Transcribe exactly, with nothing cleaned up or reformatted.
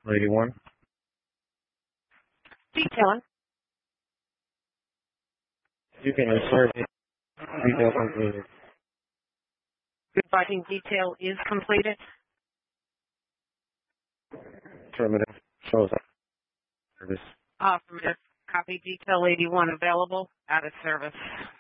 eighty-one. Detailing. You can insert it. Detail completed. Good binding detail is completed. Affirmative. Shows up. Service. Affirmative. Copy detail eighty-one available. Out of service.